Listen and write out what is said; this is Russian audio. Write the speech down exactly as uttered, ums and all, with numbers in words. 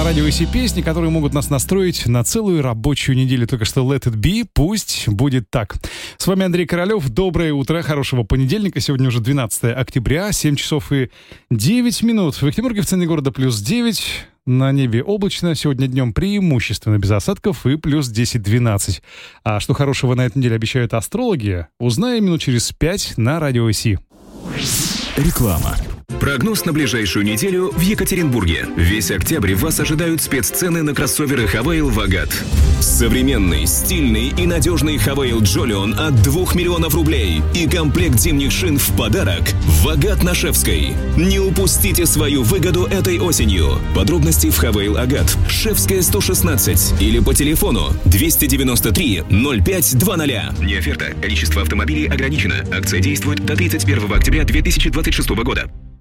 на радио Си песни, которые могут нас настроить на целую рабочую неделю. Только что Let It Be, пусть будет так. С вами Андрей Королёв. Доброе утро, хорошего понедельника. Сегодня уже двенадцатое октября, семь часов и девять минут. В Екатеринбурге в центре города плюс девять. На небе облачно. Сегодня днем преимущественно без осадков и плюс десять-двенадцать. А что хорошего на этой неделе обещают астрологи, узнаем минут через пять на радио Си. Реклама. Прогноз на ближайшую неделю в Екатеринбурге. Весь октябрь вас ожидают спеццены на кроссоверы Хавейл Вагат. Современный, стильный и надежный Хавейл Джолион от двух миллионов рублей и комплект зимних шин в подарок в Агат на Шефской. Не упустите свою выгоду этой осенью. Подробности в Хавейл Агат, Шефская сто шестнадцать или по телефону двести девяносто три ноль пять двадцать. Не оферта. Количество автомобилей ограничено. Акция действует до тридцать первого октября две тысячи двадцать шестого года.